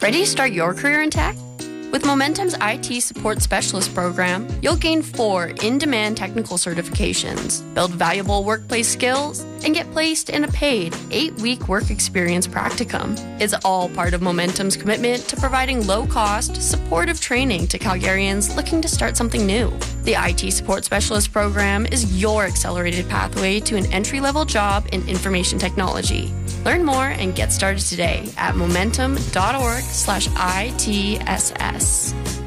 Ready to start your career in tech? With Momentum's IT Support Specialist program, you'll gain 4 in-demand technical certifications, build valuable workplace skills, and get placed in a paid 8-week work experience practicum. It's all part of Momentum's commitment to providing low-cost, supportive training to Calgarians looking to start something new. The IT Support Specialist program is your accelerated pathway to an entry-level job in information technology. Learn more and get started today at momentum.org/ITSS.